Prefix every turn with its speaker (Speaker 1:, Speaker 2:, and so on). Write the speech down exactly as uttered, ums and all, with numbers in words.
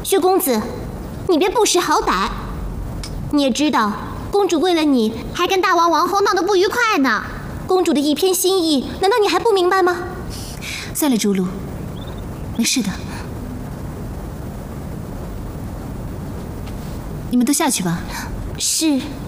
Speaker 1: 薛公子，你别不识好歹。你也知道，公主为了你还跟大王王后闹得不愉快呢。公主的一片心意，难道你还不明白吗？
Speaker 2: 算了，朱露，没事的。你们都下去吧。
Speaker 1: 是。